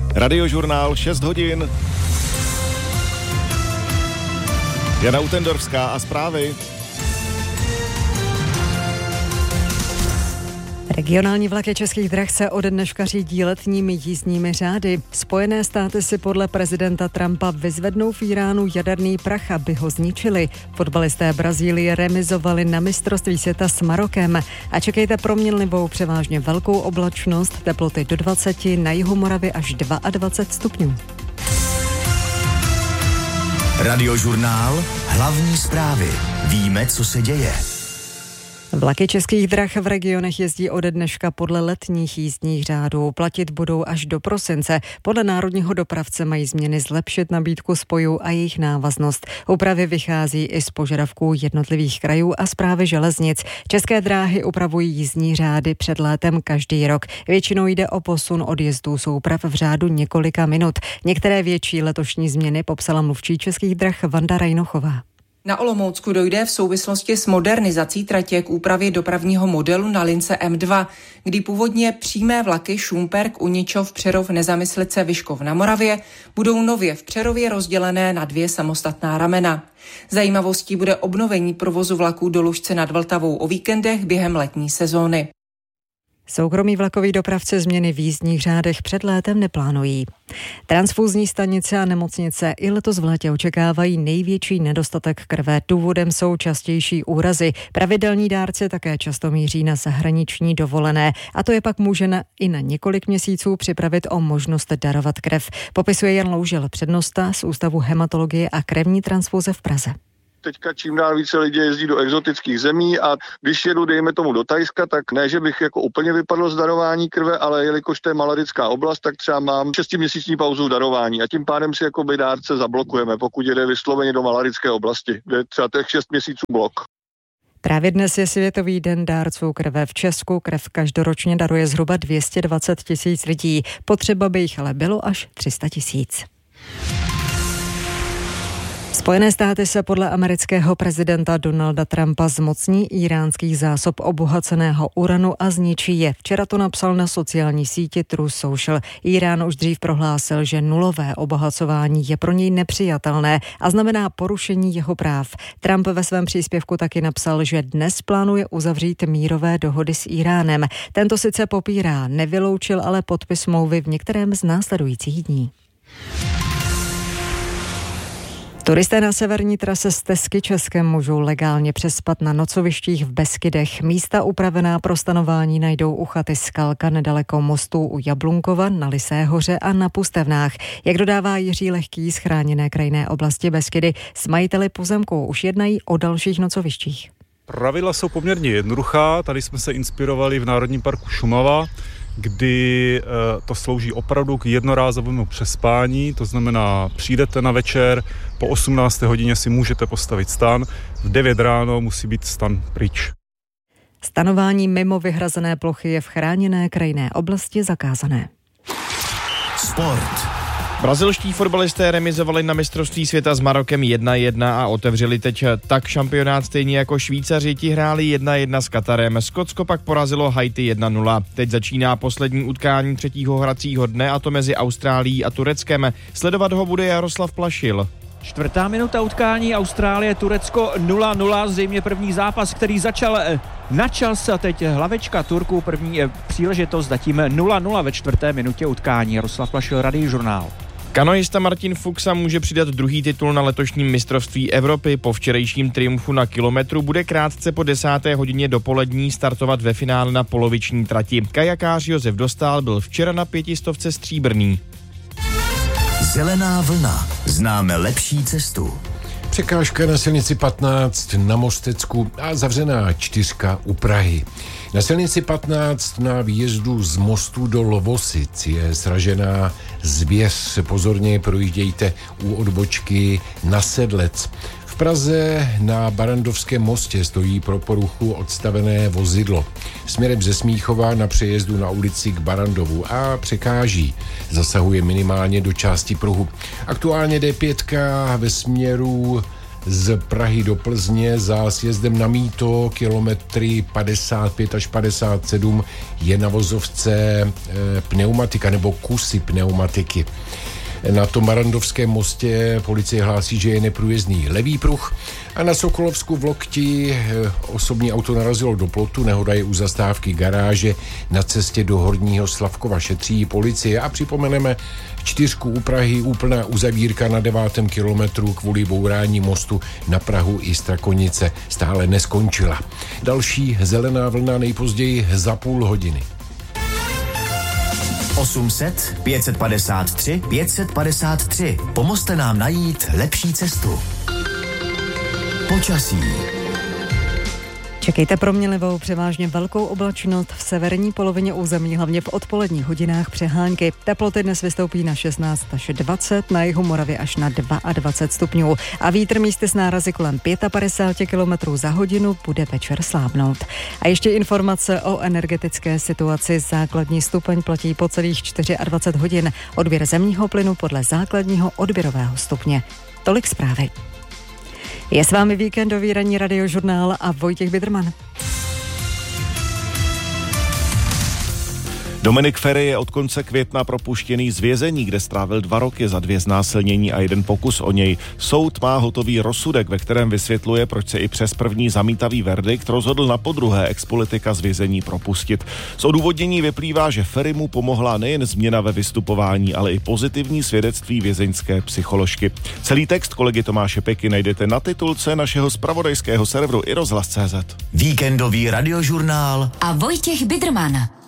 Radiožurnál 6 hodin. Jana Utendorfská a zprávy. Regionální vlaky Českých drah se ode dneška řídí letními jízdními řády. Spojené státy si podle prezidenta Trumpa vyzvednou v Iránu jaderný prach, aby ho zničili. Fotbalisté Brazílie remizovali na mistrovství světa s Marokem. A čekejte proměnlivou převážně velkou oblačnost, teploty do 20, na jihu Moravy až 22 stupňů. Radiožurnál, hlavní zprávy. Víme, co se děje. Vlaky Českých drah v regionech jezdí ode dneška podle letních jízdních řádů. Platit budou až do prosince. Podle národního dopravce mají změny zlepšit nabídku spojů a jejich návaznost. Úpravy vychází i z požadavků jednotlivých krajů a správy železnic. České dráhy upravují jízdní řády před létem každý rok. Většinou jde o posun odjezdů souprav v řádu několika minut. Některé větší letošní změny popsala mluvčí Českých drah Vanda Rajnochová. Na Olomoucku dojde v souvislosti s modernizací tratě k úpravě dopravního modelu na lince M2, kdy původně přímé vlaky Šumperk, Uničov, Přerov, Nezamyslice, Vyškov na Moravě budou nově v Přerově rozdělené na 2 samostatná ramena. Zajímavostí bude obnovení provozu vlaků do Lužce nad Vltavou o víkendech během letní sezóny. Soukromí vlakoví dopravci změny v jízdních řádech před létem neplánují. Transfúzní stanice a nemocnice i letos v létě očekávají největší nedostatek krve. Důvodem jsou častější úrazy. Pravidelní dárci také často míří na zahraniční dovolené a to je pak může i na několik měsíců připravit o možnost darovat krev. Popisuje Jan Loužil, přednosta z Ústavu hematologie a krevní transfúze v Praze. Teďka čím dál více lidí jezdí do exotických zemí a když jedu, dejme tomu, do Thajska, tak ne, že bych jako úplně vypadl z darování krve, ale jelikož to je malarická oblast, tak třeba mám 6měsíční pauzu v darování a tím pádem si jako dárce zablokujeme, pokud jede vysloveně do malarické oblasti, kde třeba těch 6 měsíců blok. Právě dnes je Světový den dárců krve. V Česku krev každoročně daruje zhruba 220 000 lidí. Potřeba by jich ale bylo až 300 000. Spojené státy se podle amerického prezidenta Donalda Trumpa zmocní iránských zásob obohaceného uranu a zničí je. Včera to napsal na sociální síti Truth Social. Irán už dřív prohlásil, že nulové obohacování je pro něj nepřijatelné a znamená porušení jeho práv. Trump ve svém příspěvku taky napsal, že dnes plánuje uzavřít mírové dohody s Iránem. Tento sice popírá, nevyloučil ale podpis smlouvy v některém z následujících dní. Turisté na severní trase z Tesky Českem můžou legálně přespat na nocovištích v Beskydech. Místa upravená pro stanování najdou u chaty Skalka nedaleko mostů u Jablunkova, na Lysé hoře a na Pustevnách. Jak dodává Jiří Lehký z chráněné krajinné oblasti Beskydy, s majiteli pozemků už jednají o dalších nocovištích. Pravidla jsou poměrně jednoduchá. Tady jsme se inspirovali v Národním parku Šumava, kdy to slouží opravdu k jednorázovému přespání, to znamená, přijdete na večer, po 18. hodině si můžete postavit stan, v 9 ráno musí být stan pryč. Stanování mimo vyhrazené plochy je v chráněné krajinné oblasti zakázané. Sport. Brazilští fotbalisté remizovali na mistrovství světa s Marokem 1-1 a otevřeli teď tak šampionát stejně jako Švýcaři, ti hráli 1-1 s Katarem. Skotsko pak porazilo Haiti 1-0. Teď začíná poslední utkání třetího hracího dne, a to mezi Austrálií a Tureckem. Sledovat ho bude Jaroslav Plašil. 4. minuta utkání Austrálie-Turecko 0-0, zřejmě první zápas, který začal načas a teď hlavečka Turků, první příležitost, zatím 0-0 ve 4. minutě utkání. Jaroslav Plašil, Radiožurnál. Kanoista Martin Fuxa může přidat druhý titul na letošním mistrovství Evropy. Po včerejším triumfu na kilometru bude krátce po 10. hodině dopolední startovat ve finále na poloviční trati. Kajakář Josef Dostál byl včera na 500 stříbrný. Zelená vlna. Známe lepší cestu. Překážka na silnici 15 na Mostecku a zavřená 4 u Prahy. Na silnici 15 na výjezdu z mostu do Lovosic je sražená zvěř. Pozorně projíždějte u odbočky na Sedlec. V Praze na Barandovském mostě stojí pro poruchu odstavené vozidlo. Směrem ze Smíchova na přejezdu na ulici k Barandovu a překáží. Zasahuje minimálně do části pruhu. Aktuálně D5 ve směru z Prahy do Plzně za sjezdem na mýto kilometry 55 až 57 je na vozovce pneumatika nebo kusy pneumatiky. Na tom Marandovském mostě policie hlásí, že je neprůjezdný levý pruh a na Sokolovsku v Lokti osobní auto narazilo do plotu, nehoda je u zastávky garáže na cestě do Horního Slavkova, šetří policie a připomeneme 4 u Prahy, úplná uzavírka na 9. kilometru kvůli bourání mostu na Prahu i Strakonice stále neskončila. Další zelená vlna nejpozději za půl hodiny. 800 553 553. Pomozte nám najít lepší cestu. Počasí. Čekejte proměnlivou, převážně velkou oblačnost v severní polovině území, hlavně v odpoledních hodinách přehánky. Teploty dnes vystoupí na 16 až 20, na jihu Moravy až na 22 stupňů. A vítr místy s nárazy kolem 55 km za hodinu bude večer slábnout. A ještě informace o energetické situaci. Základní stupeň platí po celých 24 hodin. Odběr zemního plynu podle základního odběrového stupně. Tolik zprávy. Je s vámi víkendový ranní radiožurnál a Vojtěch Bidrman. Dominik Feri je od konce května propuštěný z vězení, kde strávil 2 roky za 2 znásilnění a 1 pokus o něj. Soud má hotový rozsudek, ve kterém vysvětluje, proč se i přes první zamítavý verdikt rozhodl na podruhé expolitika z vězení propustit. Z odůvodnění vyplývá, že Feri mu pomohla nejen změna ve vystupování, ale i pozitivní svědectví vězeňské psycholožky. Celý text kolegy Tomáše Peky najdete na titulce našeho zpravodajského serveru iRozhlas.cz. Víkendový radiožurnál a Vojtěch Bidrman.